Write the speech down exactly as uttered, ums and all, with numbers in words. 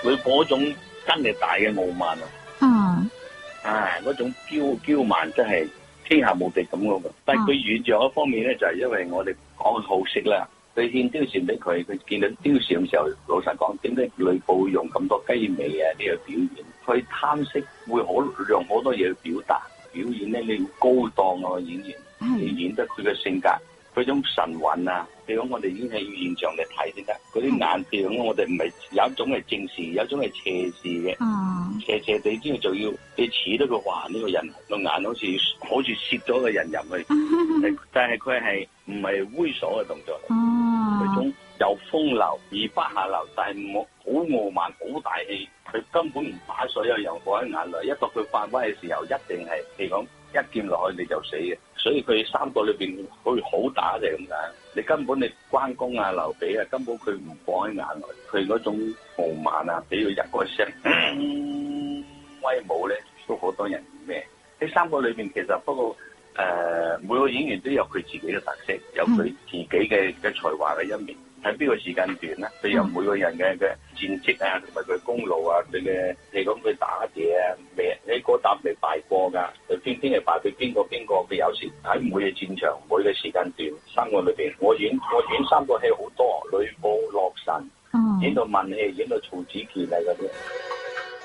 呂布嗰種真係大嘅傲慢啊！ 嗯， 啊，嗰種驕驕慢真係天下無敵咁嘅。但係佢軟弱一方面咧，就係因為我哋講好色啦。佢獻貂蟬俾佢，佢見到貂蟬嘅時候，老實講，點解呂布用咁多雞尾啊呢個表現？佢貪色會好用好多嘢去表達表演咧，你要高檔啊演員，你演得佢嘅性格。嗰種神韻啊，譬如講我哋已經係要現場嚟睇先得。嗰啲眼，譬如講我哋唔係有一種係正視，有一種係斜視嘅。嗯。斜斜地之後就要你似得佢，哇！呢、這個人個眼好似好似攝咗個人入去，但係佢係唔係猥瑣嘅動作。哦。嗰種有風流而不下流，但係我好傲慢、好大氣，佢根本唔把所有人放喺眼內。一到佢發威嘅時候，一定係譬如講一劍落去你就死嘅。所以佢三個裏邊佢好打就係咁解，你根本你關公啊、劉備啊，根本佢唔放喺眼內，佢嗰種傲慢啊，俾佢一個聲、嗯、威武咧，都好多人咩？呢三個裏邊其實不過誒、呃，每個演員都有佢自己嘅特色，有佢自己嘅嘅才華嘅一面。喺邊個時間段咧？佢有每個人嘅嘅戰績啊，同埋佢功勞啊，佢嘅你講佢打嘢啊，未你嗰搭未敗過㗎，佢偏偏係敗俾邊個邊個？佢有時喺每個戰場每個時間段三個裏邊，我演我演三個戲好多，呂布、洛神，演到文戲，演到曹子健啊嗰啲。